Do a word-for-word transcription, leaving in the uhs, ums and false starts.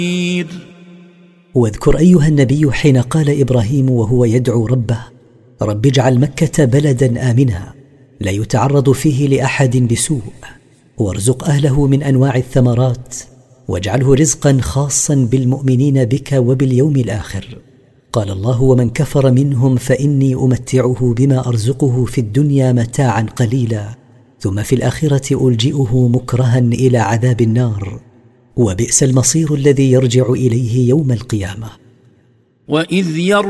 واذكر أيها النبي حين قال إبراهيم وهو يدعو ربه: رب اجعل مكة بلدا آمنا لا يتعرض فيه لأحد بسوء، وارزق أهله من أنواع الثمرات، واجعله رزقا خاصا بالمؤمنين بك وباليوم الآخر. قال الله: ومن كفر منهم فإني أمتعه بما أرزقه في الدنيا متاعا قليلا، ثم في الآخرة ألجئه مكرها إلى عذاب النار، وبئس المصير الذي يرجع إليه يوم القيامة. وإذ يرفع